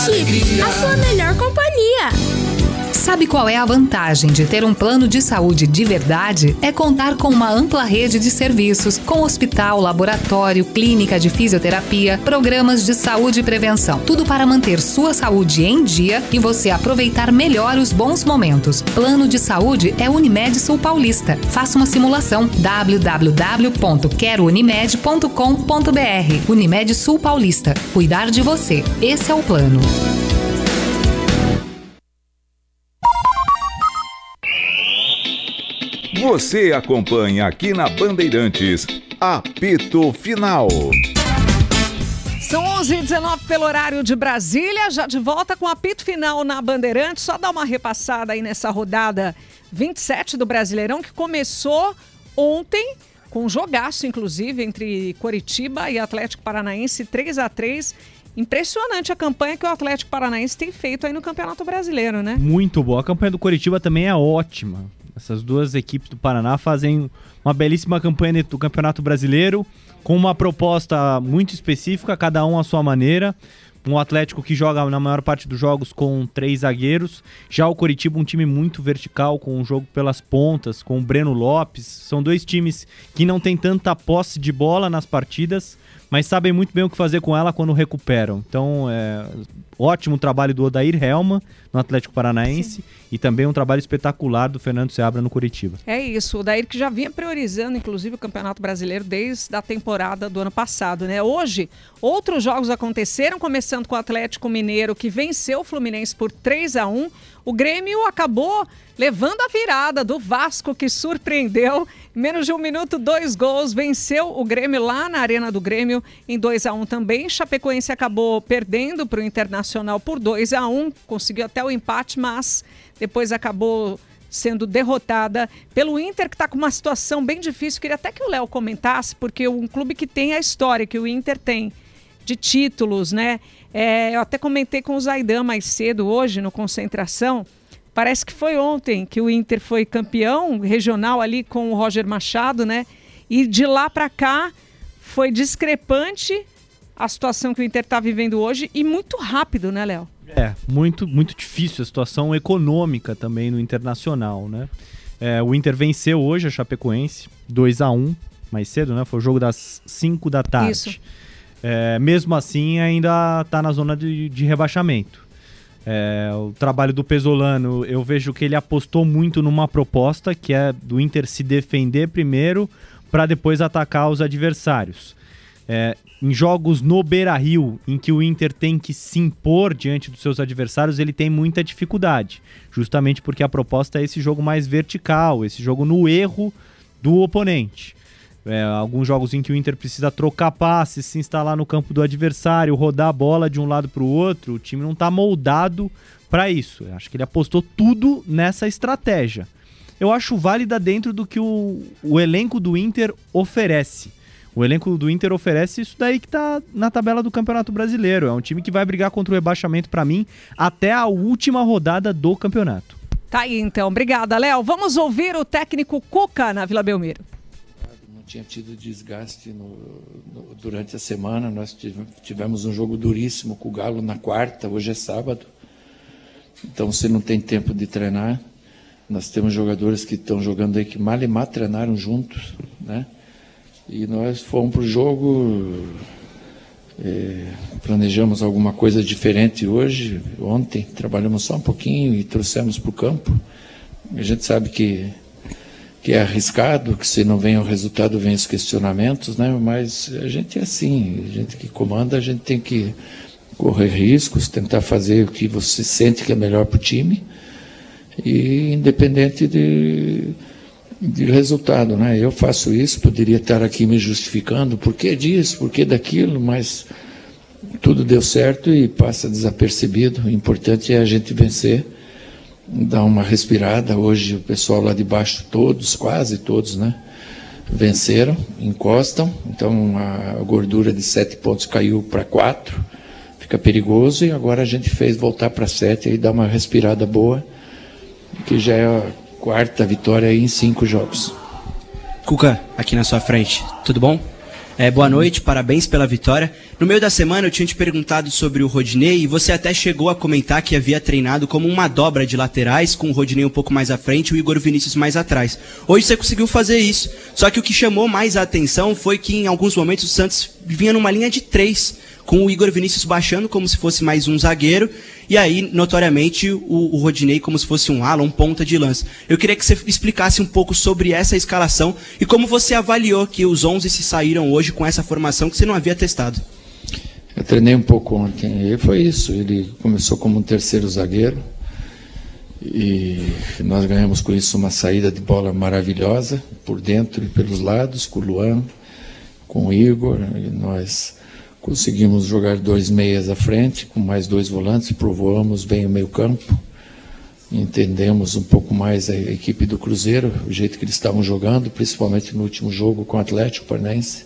Chips, a sua melhor companhia. Sabe qual é a vantagem de ter um plano de saúde de verdade? É contar com uma ampla rede de serviços, com hospital, laboratório, clínica de fisioterapia, programas de saúde e prevenção. Tudo para manter sua saúde em dia e você aproveitar melhor os bons momentos. Plano de saúde é Unimed Sul Paulista. Faça uma simulação. www.querounimed.com.br. Unimed Sul Paulista. Cuidar de você. Esse é o plano. Você acompanha aqui na Bandeirantes, Apito Final. São 11h19 pelo horário de Brasília, já de volta com Apito Final na Bandeirantes. Só dar uma repassada aí nessa rodada 27 do Brasileirão, que começou ontem, com um jogaço, inclusive, entre Coritiba e Atlético Paranaense, 3-3. Impressionante a campanha que o Atlético Paranaense tem feito aí no Campeonato Brasileiro, né? Muito boa. A campanha do Coritiba também é ótima. Essas duas equipes do Paraná fazem uma belíssima campanha do Campeonato Brasileiro, com uma proposta muito específica, cada um à sua maneira. Um Atlético que joga na maior parte dos jogos com 3 zagueiros. Já o Coritiba, um time muito vertical, com um jogo pelas pontas, com o Breno Lopes. São dois times que não têm tanta posse de bola nas partidas, mas sabem muito bem o que fazer com ela quando recuperam. Então, ótimo trabalho do Odair Helman no Atlético Paranaense. Sim. E também um trabalho espetacular do Fernando Seabra no Coritiba. É isso, o Odair que já vinha priorizando, inclusive, o Campeonato Brasileiro desde a temporada do ano passado, né? Hoje, outros jogos aconteceram, começando com o Atlético Mineiro, que venceu o Fluminense por 3-1. O Grêmio acabou levando a virada do Vasco, que surpreendeu. Em menos de um minuto, 2 gols. Venceu o Grêmio lá na Arena do Grêmio em 2-1 também. Chapecoense acabou perdendo para o Internacional por 2-1. Conseguiu até o empate, mas depois acabou sendo derrotada pelo Inter, que está com uma situação bem difícil. Queria até que o Léo comentasse, porque um clube que tem a história que o Inter tem de títulos, né? Eu até comentei com o Zaidan mais cedo hoje no Concentração. Parece que foi ontem que o Inter foi campeão regional ali com o Roger Machado, né? E de lá para cá foi discrepante a situação que o Inter está vivendo hoje e muito rápido, né, Léo? Muito, muito difícil a situação econômica também no Internacional, né? O Inter venceu hoje a Chapecoense, 2-1, mais cedo, né? Foi o jogo das 5 da tarde. Isso. Mesmo assim, ainda está na zona de rebaixamento. O trabalho do Pesolano, eu vejo que ele apostou muito numa proposta que é do Inter se defender primeiro para depois atacar os adversários. Em jogos no Beira-Rio, em que o Inter tem que se impor diante dos seus adversários, ele tem muita dificuldade, justamente porque a proposta é esse jogo mais vertical, esse jogo no erro do oponente. Alguns jogos em que o Inter precisa trocar passes, se instalar no campo do adversário, rodar a bola de um lado para o outro, o time não está moldado para isso. Eu acho que ele apostou tudo nessa estratégia. Eu acho válida dentro do que o elenco do Inter oferece. O elenco do Inter oferece isso daí que está na tabela do Campeonato Brasileiro. É um time que vai brigar contra o rebaixamento, para mim, até a última rodada do campeonato. Tá aí, então. Obrigada, Léo. Vamos ouvir o técnico Cuca na Vila Belmiro. Tinha tido desgaste durante a semana. Nós tivemos um jogo duríssimo com o Galo na quarta, hoje é sábado, então você não tem tempo de treinar. Nós temos jogadores que estão jogando aí que mal e mal treinaram juntos, né? E nós fomos para o jogo, planejamos alguma coisa diferente hoje. Ontem trabalhamos só um pouquinho e trouxemos para o campo. A gente sabe que é arriscado, que se não vem o resultado, vem os questionamentos, né? Mas a gente é assim, a gente que comanda, a gente tem que correr riscos, tentar fazer o que você sente que é melhor para o time, e independente de resultado, né? Eu faço isso, poderia estar aqui me justificando, por que disso, por que daquilo, mas tudo deu certo e passa desapercebido. O importante é a gente vencer, dar uma respirada. Hoje o pessoal lá de baixo, quase todos, né, venceram, encostam, então a gordura de 7 pontos caiu para 4, fica perigoso, e agora a gente fez voltar para 7 e dar uma respirada boa, que já é a 4ª vitória aí em 5 jogos. Cuca, aqui na sua frente, tudo bom? Boa noite, parabéns pela vitória. No meio da semana eu tinha te perguntado sobre o Rodinei e você até chegou a comentar que havia treinado como uma dobra de laterais, com o Rodinei um pouco mais à frente e o Igor Vinícius mais atrás. Hoje você conseguiu fazer isso, só que o que chamou mais a atenção foi que em alguns momentos o Santos vinha numa linha de 3, com o Igor Vinícius baixando como se fosse mais um zagueiro, e aí, notoriamente, o Rodinei como se fosse um ala, um ponta de lança. Eu queria que você explicasse um pouco sobre essa escalação e como você avaliou que os 11 se saíram hoje com essa formação que você não havia testado. Eu treinei um pouco ontem, e foi isso. Ele começou como um terceiro zagueiro, e nós ganhamos com isso uma saída de bola maravilhosa, por dentro e pelos lados, com o Luan, com o Igor, e nós conseguimos jogar 2 meias à frente, com mais 2 volantes, povoamos bem o meio campo, entendemos um pouco mais a equipe do Cruzeiro, o jeito que eles estavam jogando, principalmente no último jogo com o Atlético Paranaense,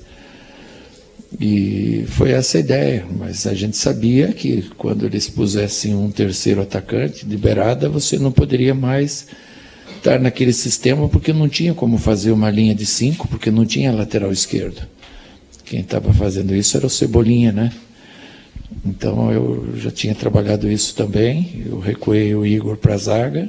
e foi essa a ideia, mas a gente sabia que quando eles pusessem um terceiro atacante de beirada, você não poderia mais estar naquele sistema, porque não tinha como fazer uma linha de 5, porque não tinha lateral esquerdo. Quem estava fazendo isso era o Cebolinha, né? Então eu já tinha trabalhado isso também. Eu recuei o Igor para a zaga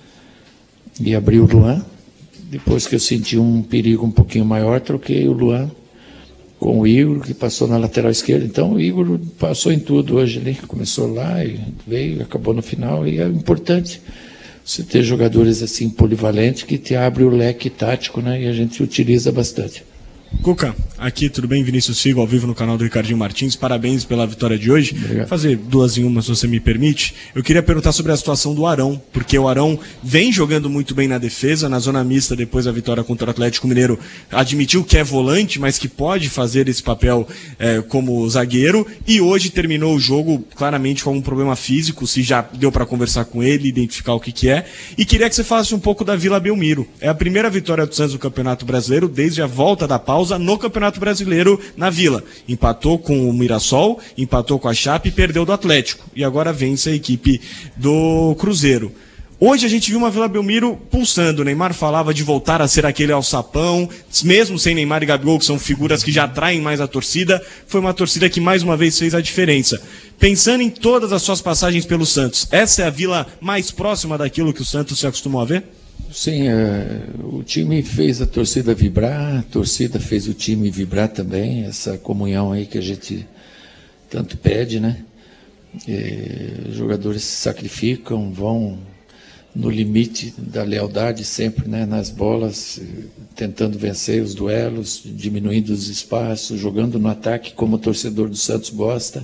e abri o Luan. Depois que eu senti um perigo um pouquinho maior, troquei o Luan com o Igor, que passou na lateral esquerda. Então o Igor passou em tudo hoje ali. Começou lá e veio, acabou no final. E é importante você ter jogadores assim polivalentes que te abre o leque tático, né? E a gente utiliza bastante. Cuca, aqui tudo bem? Vinícius Figo, ao vivo no canal do Ricardinho Martins. Parabéns pela vitória de hoje. Obrigado. Vou fazer 2 em 1, se você me permite. Eu queria perguntar sobre a situação do Arão, porque o Arão vem jogando muito bem na defesa, na zona mista, depois da vitória contra o Atlético Mineiro, admitiu que é volante, mas que pode fazer esse papel como zagueiro, e hoje terminou o jogo claramente com algum problema físico, se já deu para conversar com ele, identificar o que é, e queria que você falasse um pouco da Vila Belmiro. É a primeira vitória do Santos no Campeonato Brasileiro desde a volta da pausa no Campeonato Brasileiro na Vila. Empatou com o Mirassol, empatou com a Chape e perdeu do Atlético. E agora vence a equipe do Cruzeiro. Hoje a gente viu uma Vila Belmiro pulsando. O Neymar falava de voltar a ser aquele alçapão, mesmo sem Neymar e Gabigol, que são figuras que já atraem mais a torcida. Foi uma torcida que mais uma vez fez a diferença. Pensando em todas as suas passagens pelo Santos, essa é a Vila mais próxima daquilo que o Santos se acostumou a ver? Sim, o time fez a torcida vibrar, a torcida fez o time vibrar também, essa comunhão aí que a gente tanto pede, né? Os jogadores se sacrificam, vão no limite da lealdade sempre, né? Nas bolas, tentando vencer os duelos, diminuindo os espaços, jogando no ataque como o torcedor do Santos gosta.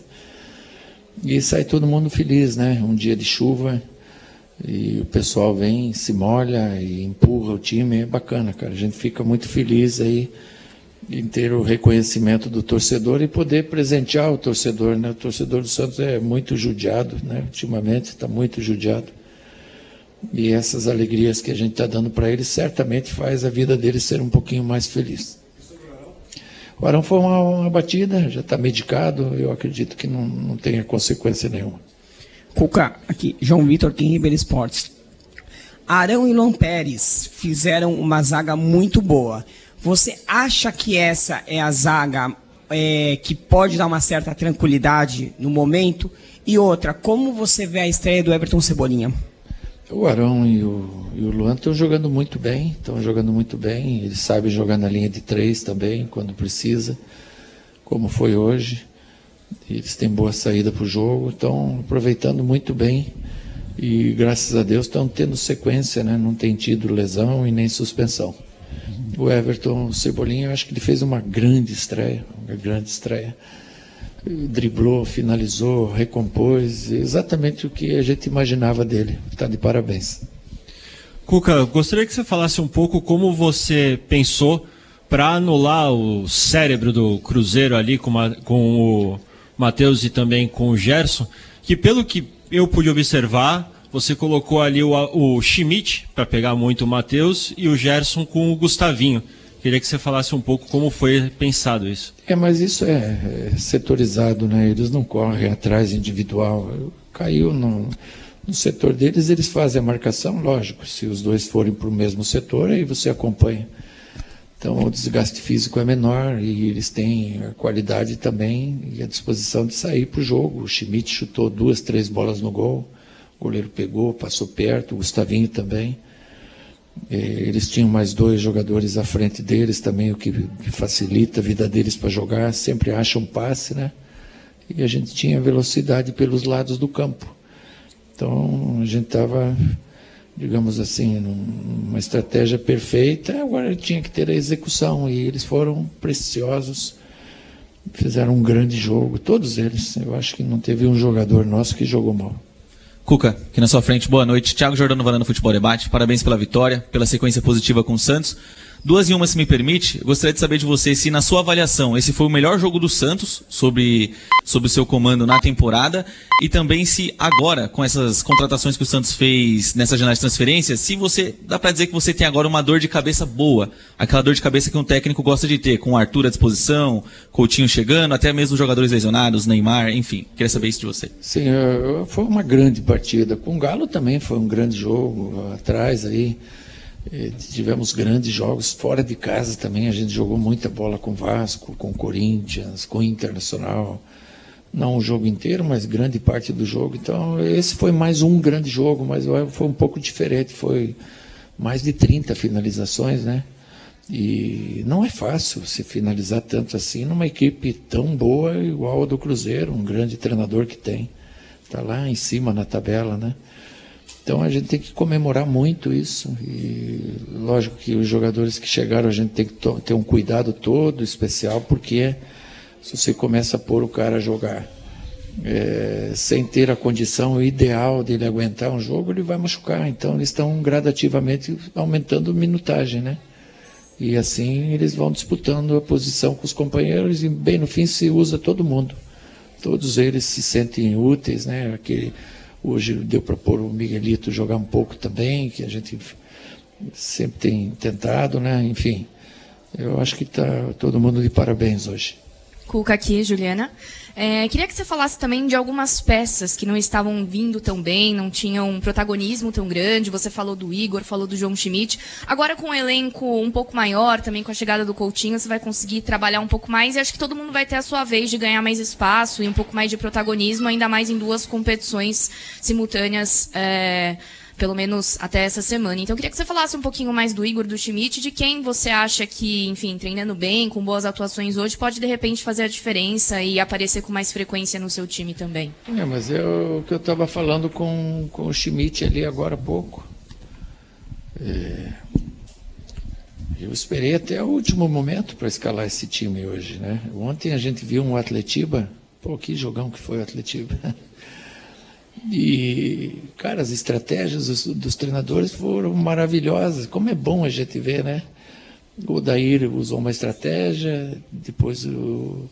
E sai todo mundo feliz, né? Um dia de chuva, e o pessoal vem, se molha e empurra o time, é bacana, cara. A gente fica muito feliz aí em ter o reconhecimento do torcedor e poder presentear o torcedor, né? O torcedor do Santos é muito judiado, né? Ultimamente está muito judiado. E essas alegrias que a gente está dando para ele certamente faz a vida dele ser um pouquinho mais feliz. O Arão foi uma batida, já está medicado, eu acredito que não tenha consequência nenhuma. Cuca, aqui, João Vitor, aqui em Ribeirão Esportes. Arão e Luan Pérez fizeram uma zaga muito boa. Você acha que essa é a zaga que pode dar uma certa tranquilidade no momento? E outra, como você vê a estreia do Everton Cebolinha? O Arão e o Luan estão jogando muito bem, eles sabem jogar na linha de 3 também, quando precisa, como foi hoje. Eles têm boa saída para o jogo, estão aproveitando muito bem e, graças a Deus, estão tendo sequência, né? Não tem tido lesão e nem suspensão. O Everton Cebolinha, eu acho que ele fez uma grande estreia. Driblou, finalizou, recompôs, exatamente o que a gente imaginava dele. Está de parabéns. Cuca, gostaria que você falasse um pouco como você pensou para anular o cérebro do Cruzeiro ali com o Matheus e também com o Gerson, que pelo que eu pude observar, você colocou ali o Schmidt para pegar muito o Matheus e o Gerson com o Gustavinho. Queria que você falasse um pouco como foi pensado isso. Mas isso é setorizado, né? Eles não correm atrás individual. Caiu no setor deles, eles fazem a marcação, lógico. Se os dois forem para o mesmo setor, aí você acompanha. Então o desgaste físico é menor e eles têm a qualidade também e a disposição de sair para o jogo. O Schmidt chutou 2, 3 bolas no gol, o goleiro pegou, passou perto, o Gustavinho também. Eles tinham mais 2 jogadores à frente deles também, o que facilita a vida deles para jogar, sempre acham passe, né? E a gente tinha velocidade pelos lados do campo. Então a gente estava, digamos assim, numa estratégia perfeita, agora tinha que ter a execução, e eles foram preciosos, fizeram um grande jogo, todos eles. Eu acho que não teve um jogador nosso que jogou mal. Cuca, aqui na sua frente, boa noite. Thiago Jordano Varanda Futebol Debate, parabéns pela vitória, pela sequência positiva com o Santos. 2 em 1, se me permite, gostaria de saber de você se, na sua avaliação, esse foi o melhor jogo do Santos sob o seu comando na temporada, e também se agora, com essas contratações que o Santos fez nessa janela de transferência, se você, dá pra dizer que você tem agora uma dor de cabeça boa, aquela dor de cabeça que um técnico gosta de ter, com o Arthur à disposição, Coutinho chegando, até mesmo os jogadores lesionados, Neymar, enfim, queria saber isso de você. Sim, foi uma grande partida. Com o Galo também foi um grande jogo, atrás aí. Tivemos grandes jogos fora de casa também. A gente jogou muita bola com o Vasco, com o Corinthians, com o Internacional. Não o jogo inteiro, mas grande parte do jogo. Então esse foi mais um grande jogo, mas foi um pouco diferente. Foi mais de 30 finalizações, né? E não é fácil se finalizar tanto assim numa equipe tão boa igual a do Cruzeiro, um grande treinador que tem. Está lá em cima na tabela, né? Então a gente tem que comemorar muito isso, e lógico que os jogadores que chegaram a gente tem que ter um cuidado todo especial, porque se você começa a pôr o cara a jogar sem ter a condição ideal dele aguentar um jogo, ele vai machucar. Então eles estão gradativamente aumentando a minutagem, né? E assim eles vão disputando a posição com os companheiros, e bem no fim se usa todo mundo. Todos eles se sentem úteis, né? Hoje deu para pôr o Miguelito jogar um pouco também, que a gente sempre tem tentado, né? Enfim, eu acho que está todo mundo de parabéns hoje. Cuca aqui, Juliana. Queria que você falasse também de algumas peças que não estavam vindo tão bem, não tinham um protagonismo tão grande. Você falou do Igor, falou do João Schmidt. Agora, com um elenco um pouco maior, também com a chegada do Coutinho, você vai conseguir trabalhar um pouco mais, e acho que todo mundo vai ter a sua vez de ganhar mais espaço e um pouco mais de protagonismo, ainda mais em 2 competições simultâneas, pelo menos até essa semana. Então eu queria que você falasse um pouquinho mais do Igor, do Schmidt, de quem você acha que, enfim, treinando bem, com boas atuações hoje, pode de repente fazer a diferença e aparecer com mais frequência no seu time também. Mas é o que eu estava falando com o Schmidt ali agora há pouco. Eu esperei até o último momento para escalar esse time hoje, né? Ontem a gente viu um Atletiba, que jogão que foi o Atletiba. E, cara, as estratégias dos treinadores foram maravilhosas. Como é bom a gente ver, né? O Odair usou uma estratégia, depois o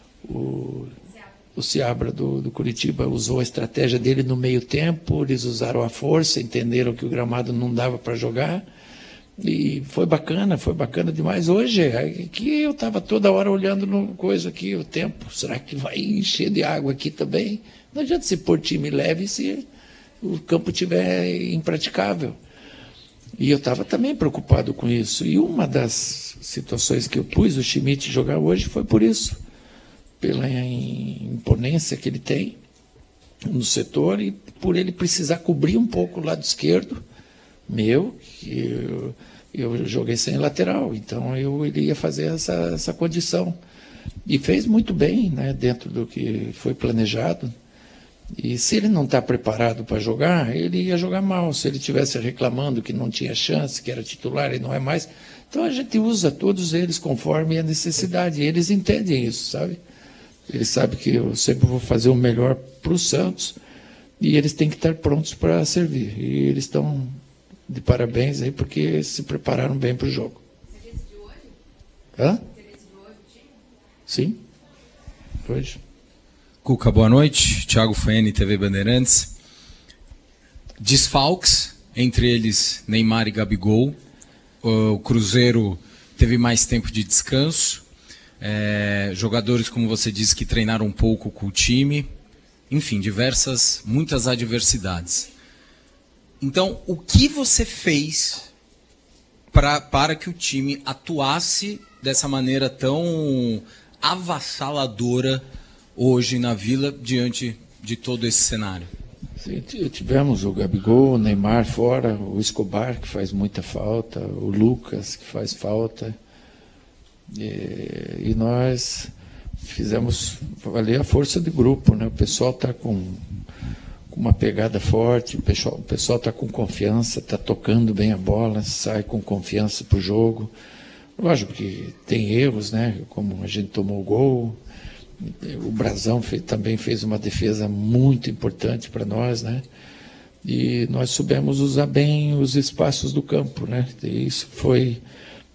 Seabra do Curitiba usou a estratégia dele no meio tempo, eles usaram a força, entenderam que o gramado não dava para jogar, e foi bacana demais. Hoje, aqui eu estava toda hora olhando no coisa aqui, o tempo, será que vai encher de água aqui também? Não adianta se pôr time leve se o campo estiver impraticável. E eu estava também preocupado com isso. E uma das situações que eu pus o Schmidt jogar hoje foi por isso. Pela imponência que ele tem no setor e por ele precisar cobrir um pouco o lado esquerdo meu, que eu joguei sem lateral. Então ele ia fazer essa condição. E fez muito bem, né, dentro do que foi planejado. E se ele não está preparado para jogar, ele ia jogar mal. Se ele estivesse reclamando que não tinha chance, que era titular e não é mais. Então a gente usa todos eles conforme a necessidade. E eles entendem isso, sabe? Eles sabem que eu sempre vou fazer o melhor para o Santos e eles têm que estar prontos para servir. E eles estão de parabéns aí porque se prepararam bem para o jogo. Você decidiu hoje? Hã? Você decidiu hoje o time? Sim, hoje. Cuca, boa noite. Thiago Faene, TV Bandeirantes. Desfalques, entre eles Neymar e Gabigol. O Cruzeiro teve mais tempo de descanso. Jogadores, como você disse, que treinaram um pouco com o time. Enfim, muitas adversidades. Então, o que você fez para que o time atuasse dessa maneira tão avassaladora hoje na Vila, diante de todo esse cenário? Sim, tivemos o Gabigol, o Neymar fora, o Escobar, que faz muita falta, o Lucas, que faz falta. E nós fizemos valer a força de grupo, né? O pessoal está com uma pegada forte, o pessoal está com confiança, está tocando bem a bola, sai com confiança para o jogo. Lógico que tem erros, né? Como a gente tomou o gol. O Brazão também fez uma defesa muito importante para nós, né? E nós soubemos usar bem os espaços do campo, né? E isso foi